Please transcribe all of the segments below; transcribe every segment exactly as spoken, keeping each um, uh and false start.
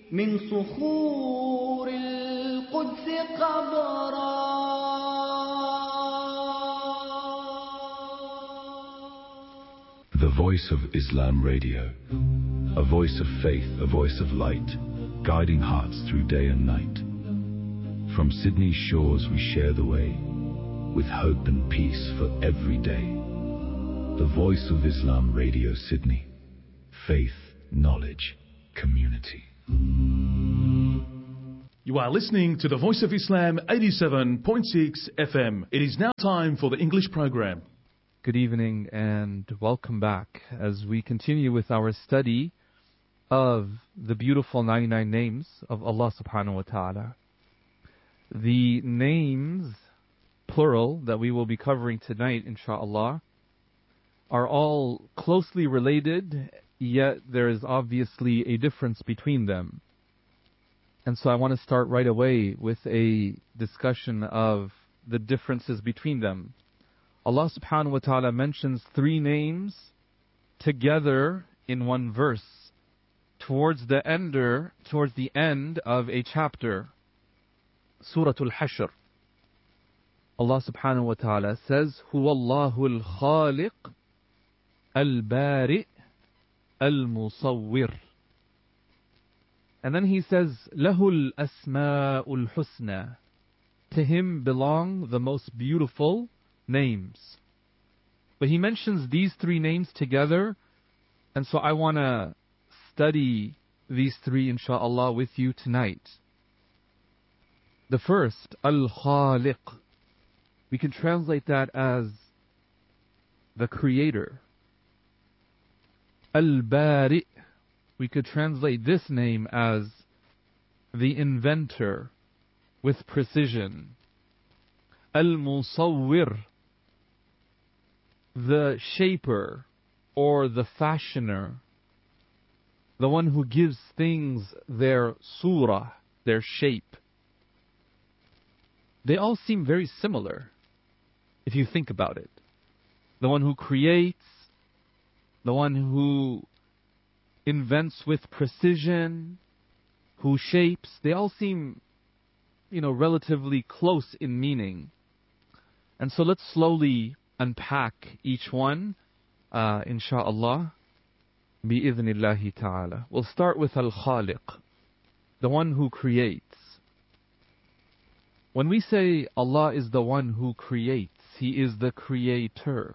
من صخور القدس قبرا. The Voice of Islam Radio, a voice of faith, a voice of light, guiding hearts through day and night. From Sydney's shores we share the way, with hope and peace for every day. The Voice of Islam Radio Sydney. Faith, knowledge, community. You are listening to the Voice of Islam eighty-seven point six F M. It is now time for the English program. Good evening and welcome back as we continue with our study of the beautiful ninety-nine names of Allah subhanahu wa ta'ala. The names, plural, that we will be covering tonight, inshaAllah, are all closely related, yet there is obviously a difference between them. And so I want to start right away with a discussion of the differences between them. Allah subhanahu wa ta'ala mentions three names together in one verse towards the ender, towards the end of a chapter, Surah Al-Hashr. Allah subhanahu wa ta'ala says, هو الله الخالق البارئ المصور. And then he says, له الأسماء الحسنى. To him belong the most beautiful names. But he mentions these three names together, and so I want to study these three, inshaAllah, with you tonight. The first, Al-Khaliq. We can translate that as the Creator. Al-Bari'. We could translate this name as the Inventor with precision. Al-Musawwir. The Shaper or the Fashioner. The one who gives things their surah, their shape. They all seem very similar if you think about it. The one who creates, the one who invents with precision, who shapes, they all seem, you know, relatively close in meaning. And so let's slowly unpack each one, uh, insha'Allah, bi'idhnillahi ta'ala. We'll start with Al-Khaliq, the one who creates. When we say Allah is the one who creates, He is the creator,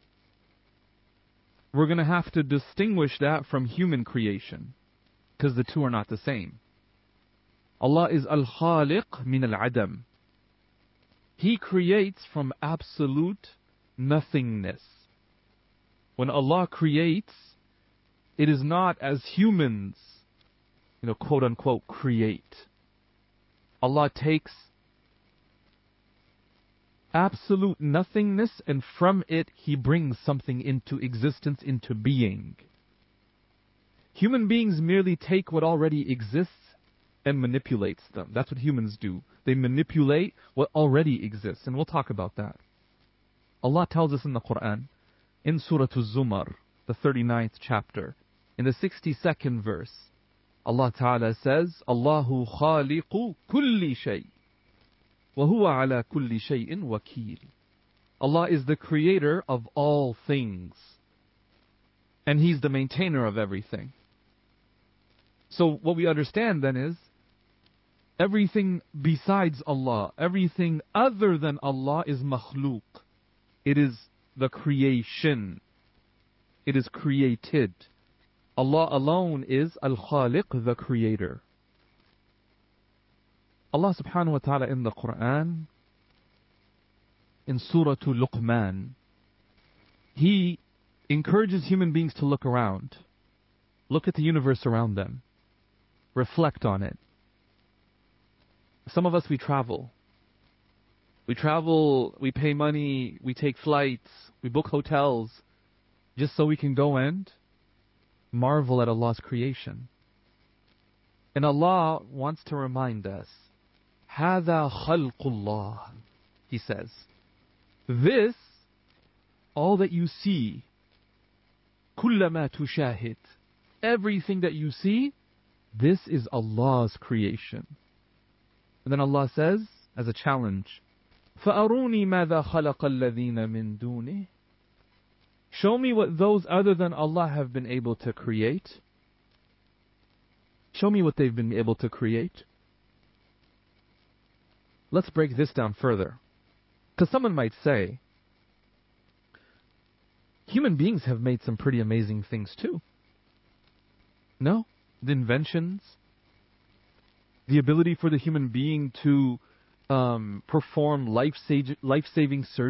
we're going to have to distinguish that from human creation, because the two are not the same. Allah is Al-Khaliq min al-Adam. He creates from absolute nothingness. When Allah creates, it is not as humans, you know, quote unquote, create. Allah takes absolute nothingness, and from it He brings something into existence, into being. Human beings merely take what already exists and manipulates them. That's what humans do. They manipulate what already exists, and we'll talk about that. Allah tells us in the Quran, in Surah Az-Zumar, the thirty-ninth chapter, in the sixty-second verse, Allah Ta'ala says, Allahu khaliqu kulli shay. وَهُوَ عَلَى كُلِّ شَيْءٍ وَكِيلٌ. Allah is the creator of all things, and He's the maintainer of everything. So what we understand then is, everything besides Allah, everything other than Allah is makhluk. It is the creation. It is created. Allah alone is Al-Khaliq, the creator. Allah subhanahu wa ta'ala in the Quran, in Surah Luqman, He encourages human beings to look around. Look at the universe around them. Reflect on it. Some of us, we travel. We travel, we pay money, we take flights, we book hotels, just so we can go and marvel at Allah's creation. And Allah wants to remind us, هَذَا خَلْقُ اللَّهِ. He says, this, all that you see, كُلَّمَا تُشَاهِدْ, everything that you see, This is Allah's creation. And then Allah says, as a challenge, فَأَرُونِي مَاذَا خَلَقَ الَّذِينَ مِن دُونِهِ. Show me what those other than Allah have been able to create. Show me what they've been able to create. Let's break this down further. Because someone might say, human beings have made some pretty amazing things too. No? The inventions, the ability for the human being to um, perform life-saving life-saving surgery,